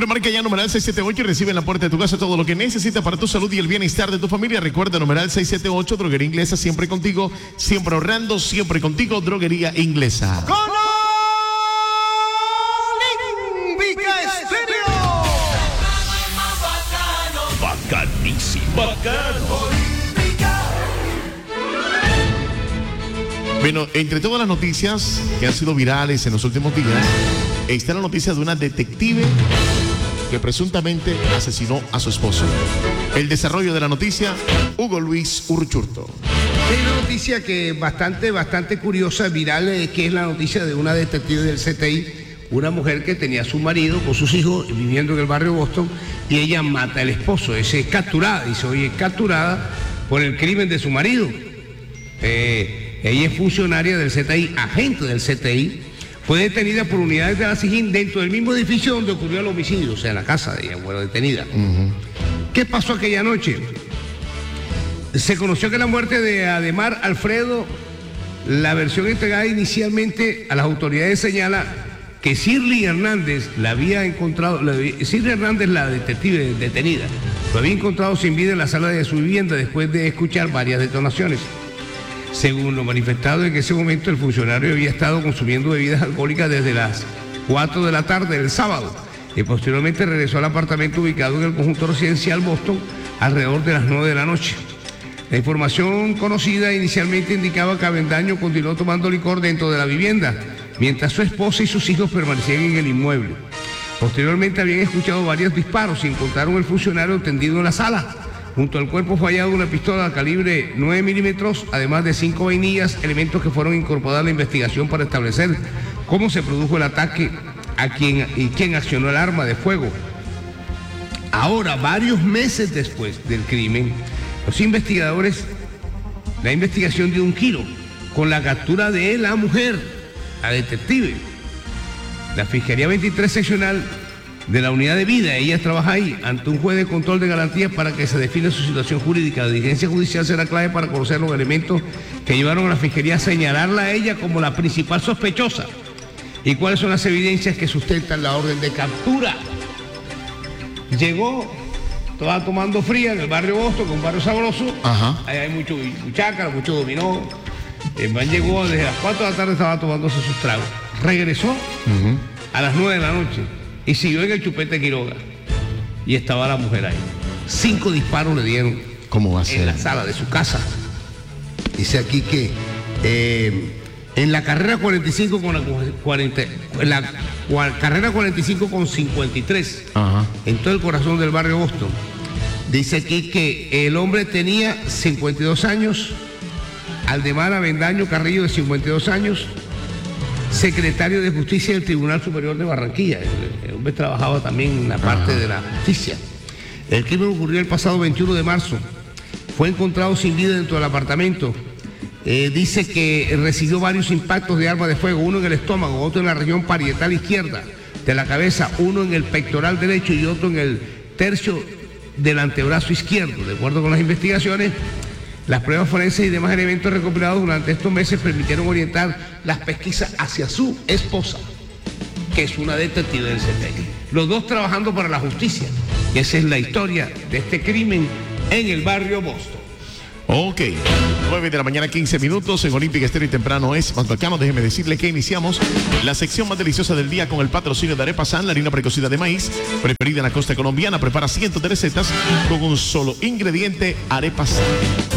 Bueno, marca ya numeral 678 y recibe en la puerta de tu casa todo lo que necesitas para tu salud y el bienestar de tu familia. Recuerda, numeral 678, Droguería Inglesa, siempre contigo, siempre ahorrando, siempre contigo, Droguería Inglesa. Bacanísimo. Bacano. Bueno, entre todas las noticias que han sido virales en los últimos días, está la noticia de una detective que presuntamente asesinó a su esposo. El desarrollo de la noticia, Hugo Luis Urchurto. Hay una noticia que bastante curiosa, viral, que es la noticia de una detective del CTI, una mujer que tenía a su marido con sus hijos viviendo en el barrio Boston, y ella mata al esposo. Ella es capturada, dice, oye, es capturada por el crimen de su marido. Ella es funcionaria del CTI, agente del CTI, fue detenida por unidades de la SIJIN dentro del mismo edificio donde ocurrió el homicidio, o sea, en la casa de ella, fue detenida. ¿Qué pasó aquella noche? Se conoció que la muerte de Ademar Alfredo, la versión entregada inicialmente a las autoridades señala que Shirley Hernández la había encontrado, Shirley Hernández, la detective detenida, lo había encontrado sin vida en la sala de su vivienda después de escuchar varias detonaciones. Según lo manifestado, en ese momento el funcionario había estado consumiendo bebidas alcohólicas desde las 4 de la tarde del sábado y posteriormente regresó al apartamento ubicado en el conjunto residencial Boston alrededor de las 9 de la noche. La información conocida inicialmente indicaba que Avendaño continuó tomando licor dentro de la vivienda, mientras su esposa y sus hijos permanecían en el inmueble. Posteriormente habían escuchado varios disparos y encontraron al funcionario tendido en la sala. Junto al cuerpo fue hallado una pistola calibre 9 milímetros, además de 5 vainillas, elementos que fueron incorporados a la investigación para establecer cómo se produjo el ataque a quién accionó el arma de fuego. Ahora, varios meses después del crimen, los investigadores, la investigación dio un giro con la captura de la mujer, la detective. La Fiscalía 23 Seccional de la Unidad de Vida, ella trabaja ahí, ante un juez de control de garantías para que se define su situación jurídica. La diligencia judicial será clave para conocer los elementos que llevaron a la Fiscalía a señalarla a ella como la principal sospechosa y cuáles son las evidencias que sustentan la orden de captura. Llegó, estaba tomando fría en el barrio Boston, que es un barrio sabroso. Ajá. Ahí hay mucho chácara, mucho dominó. El man llegó desde las 4 de la tarde, estaba tomándose sus tragos. Regresó a las 9 de la noche y siguió en el Chupete Quiroga. Y estaba la mujer ahí. 5 disparos le dieron. ¿Cómo va a ser? En la sala de su casa. Dice aquí que en la carrera 45 con carrera 45 con 53, en todo el corazón del barrio Boston. Dice aquí que el hombre tenía 52 años, Aldemar Avendaño Carrillo de 52 años, secretario de Justicia del Tribunal Superior de Barranquilla. El hombre trabajaba también en la parte de la justicia. El crimen ocurrió el pasado 21 de marzo. Fue encontrado sin vida dentro del apartamento. Dice que recibió varios impactos de arma de fuego, uno en el estómago, otro en la región parietal izquierda de la cabeza, uno en el pectoral derecho y otro en el tercio del antebrazo izquierdo. De acuerdo con las investigaciones, las pruebas forenses y demás elementos recopilados durante estos meses permitieron orientar las pesquisas hacia su esposa, que es una detective del CTI. Los dos trabajando para la justicia. Y esa es la historia de este crimen en el barrio Boston. Ok, 9 de la mañana, 15 minutos en Olímpica Estéreo y temprano es más bacano. Déjeme decirle que iniciamos la sección más deliciosa del día con el patrocinio de Arepa San, la harina precocida de maíz, preferida en la costa colombiana. Prepara cientos de recetas con un solo ingrediente, Arepa San.